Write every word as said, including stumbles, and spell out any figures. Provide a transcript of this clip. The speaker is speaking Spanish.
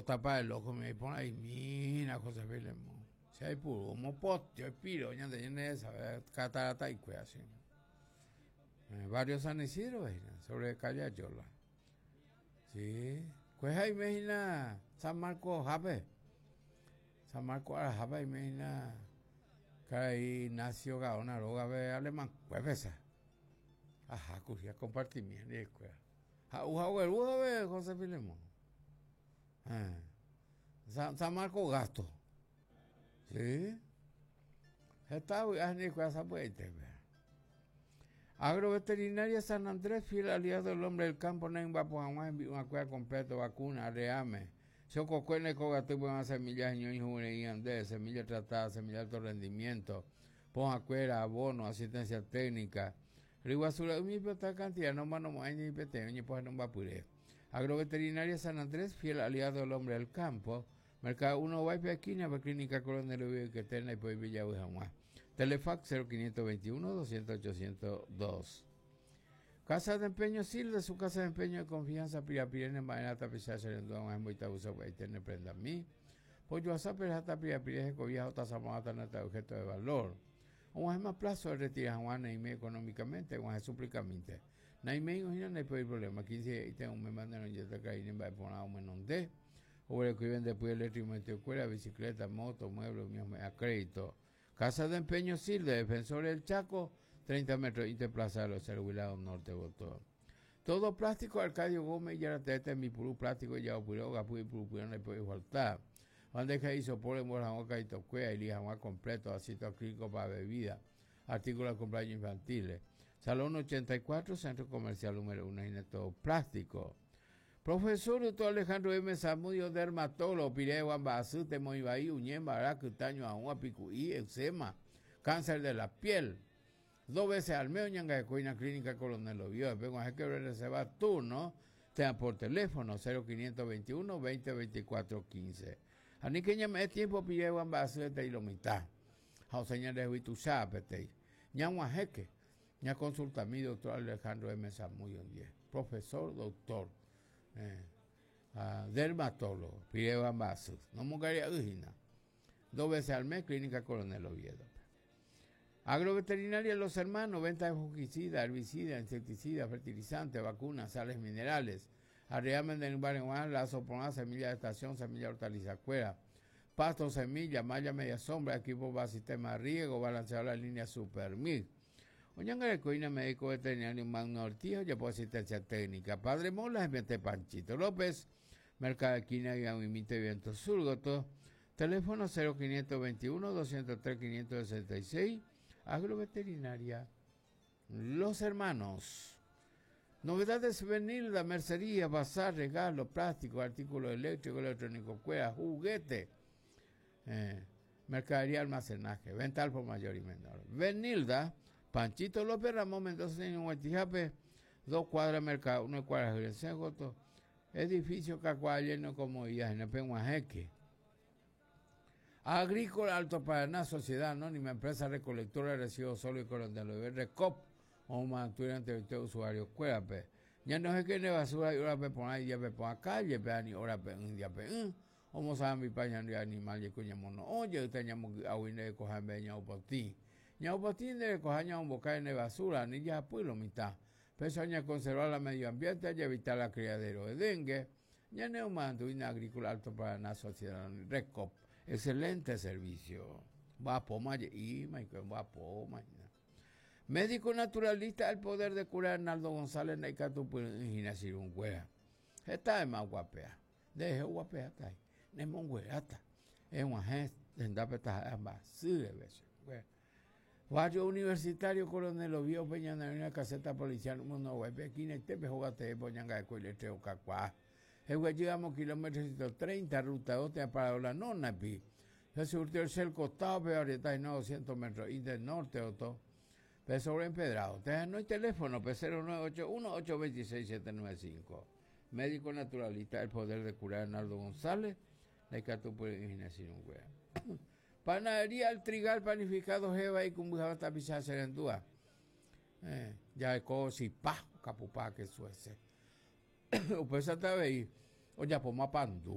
tapa el ojo, me pone ahí, mina, José Filemo. Si hay puro, como potio, hay piro, ya te llene esa, catarata y cuea, así. Barrio San Isidro, sobre calle Ayola. Sí, pues ahí imagina San Marcos Jape. San Marcos Jape, imagina que ahí nació Gaona, luego Gabe alemán, pues esa. Ajá, cuya compartimiento y cuya. Ah, uja, uja, uja, José Filemo. San, San Marcos Gasto. Sí. Está bien, cuya esa puede Agroveterinaria San Andrés, fiel aliado del hombre del campo, no va por una cueva completa, vacuna, reame. Choco cuene cogatu con semillas y juvenil de semillas tratadas, semillas de alto rendimiento, pon acuera, abono, asistencia técnica. Riguazura, mi peta cantidad, no mano más ni pete, ni pues no va pure. Agroveterinaria San Andrés, fiel aliado del hombre del campo. Mercado uno, Guaype Esquina, Clínica Coronel Oviedo que tenga y pues Villa Jamás. Telefax cero quinientos veintiuno, doscientos, ochocientos dos. Casa de empeño Silde, su casa de empeño de confianza, Pirapirene, Maena, Tapizar, Serendón, es muy tabuso, ahí tiene prenda a mí. Pues yo a pero hasta Pirapirene, Cobija, Tazamata, Nata, objeto de valor. Un es más plazo de retirar Juan Naime económicamente, un es súplicamente. Naime, no hay problema, quince y tengo un me mandan en Yeta Caín, en Baipona, un menón de. O el que ven después eléctrico, cuera, bicicleta, moto, muebles, a crédito. Casa de empeño Silde, Defensor del Chaco, treinta metros, Interplaza de los Servilados Norte, Botón. Todo plástico, Arcadio Gómez, Yaratete, mi purú plástico, ya opuró, Gapuy, Purú, no le puede faltar. Bandeja hizo por el Morajoca y Tocuea, y Lijamá completo, asisto acrílico para bebida, artículos de cumpleaños infantiles. Salón ochenta y cuatro, Centro Comercial número uno, y todo plástico. Profesor doctor Alejandro M. Zamudio, dermatólogo, Pireo, Guambazú, Temoibaí, Uñén, Baracu, Taño, Ahua, Picuí, eczema, cáncer de la piel. Dos veces al mes, Ñanga de Coina Clínica Coronel Oviedo. Después, cuando hay que reservar turno, te dan por teléfono cero quinientos veintiuno, veinte, veinticuatro, quince. A ni que llame es tiempo, Pireo, Guambazú, de Teilomita. A señor de Huitusá, Petey. Ñangua Jeque. Ña consulta a mi doctor Alejandro M. Zamudio, diez. Profesor, doctor. Eh, uh, dermatólogo, Pireo Ambasus, no mugaría ujina. Dos veces al mes, Clínica Coronel Oviedo. Agroveterinaria Los Hermanos, venta de fungicida, herbicida, insecticida, fertilizante, vacunas, sales minerales, arreamen de Nubarenguán, lazo por semilla de estación, semilla de hortaliza cuera, pasto, semilla, malla media sombra, equipo para sistema de riego, balanceado la línea Supermil. Oñanga de Coina, médico veterinario Magno Ortiz, ya por asistencia técnica. Padre Mola, M T Panchito López, Mercado de Quina y Amimite Viento Surgoto, teléfono cero quinientos veintiuno, doscientos tres, quinientos sesenta y seis, Agroveterinaria Los Hermanos. Novedades Benilda, mercería, bazar, regalo, plástico, artículos eléctricos, electrónicos, cuevas, juguete, eh, mercadería, almacenaje, venta al por mayor y menor. Benilda, Panchito López Ramón Mendoza en Huetijape, dos cuadras mercado, una cuadra de Goto, edificio Cacuá lleno como ideas en el Pehuajeque. Agrícola Alto Paraná, Sociedad Anónima, Empresa Recolectora de Residuos Sólidos y Coronel Recop, o mantuve ante usted usuario, cuérape. Ya no sé qué de basura y ahora pe poner ya pe poner calle, pe ani ahora pe un día pe un. Como saben mi paña de animal y coñamos no. Oye, usted llamo a uine de cojan beña o por ti. Ñao potín de cojaña un boca de basura, ni ya pues lo mitad. Pero aña conservar el medio ambiente y evitar la criadero de dengue. Ya no mando una agrícola Alto Paraná, Sociedad Recop. Excelente servicio. Va a poma y va a poma. Médico naturalista, el poder de curar Arnaldo González, Naicatu, Ginasir, un güera. Esta es más guapea. Deje guapea, está ahí. Nemo un güerata. Es una gente, tendrá petaja, ambas, sí, de veces. Barrio Universitario, Coronel Oviedo, Peña, en una caseta policial, uno, güey, aquí en este pejo, gate, poñanga de coiletreo, cacuá. El güey, llegamos kilómetros ciento treinta, ruta dos, te ha parado la nona, pi. Se surtió el cel costado, pero ahorita hay doscientos metros, y del norte, otro. Pero sobre empedrado. No hay teléfono, P cero nueve ocho uno, ocho dos seis, siete nueve cinco. Médico naturalista, el poder de curar Arnaldo González, la que tú puedes imaginar sin un güey. Panadería El Trigal, panificado, jeva y cumbujaba tapizar serendúa. Eh, ya de cosas y pa, capupá, que suece. O pues hasta veí, oye, pues más pandú.